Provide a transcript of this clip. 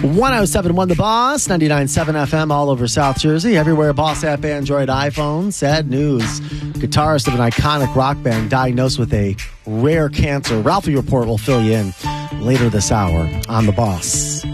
107.1 The Boss, 99.7 FM all over South Jersey, everywhere. Boss app, Android, iPhone. Sad news. Guitarist of an iconic rock band diagnosed with a rare cancer. Ralphie Report will fill you in later this hour on The Boss.